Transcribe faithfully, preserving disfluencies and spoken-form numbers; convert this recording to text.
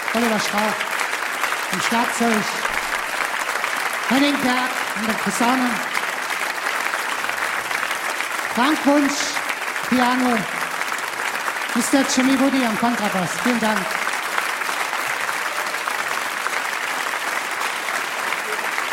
Oliver Strauch am Schlagzeug, Henning Berg an der Posaune, Frank Wunsch, Piano, Mister Jimmy Woody am Kontrabass. Vielen Dank.